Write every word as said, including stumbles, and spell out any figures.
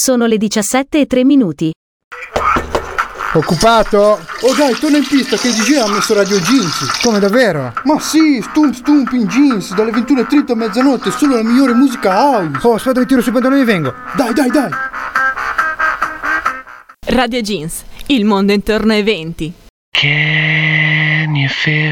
Sono le diciassette e tre minuti. Occupato? Oh dai, torna in pista che il D J ha messo Radio Jeans. Come, davvero? Ma sì, stump stump in jeans, dalle ventuno e trenta a mezzanotte, solo la migliore musica house. Oh, aspetta che tiro sui pantaloni e vengo. Dai, dai, dai. Radio Jeans, il mondo intorno ai venti. Can you feel